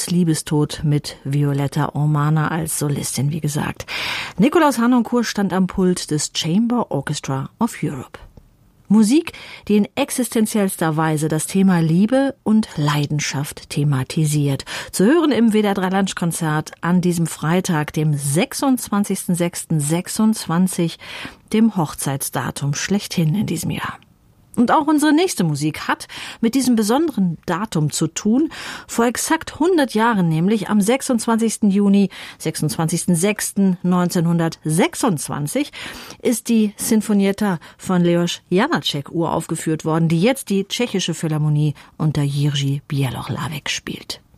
Bachs Liebestod mit Violetta Ormana als Solistin, wie gesagt. Nikolaus Harnoncourt stand am Pult des Chamber Orchestra of Europe. Musik, die in existenziellster Weise das Thema Liebe und Leidenschaft thematisiert. Zu hören im WDR 3 Lunchkonzert an diesem Freitag, dem 26.06.26, dem Hochzeitsdatum schlechthin in diesem Jahr. Und auch unsere nächste Musik hat mit diesem besonderen Datum zu tun. Vor exakt 100 Jahren, nämlich am 26. Juni, 26.06.1926, ist die Sinfonietta von Leos Janáček uraufgeführt worden, die jetzt die tschechische Philharmonie unter Jiří Bělohlávek spielt.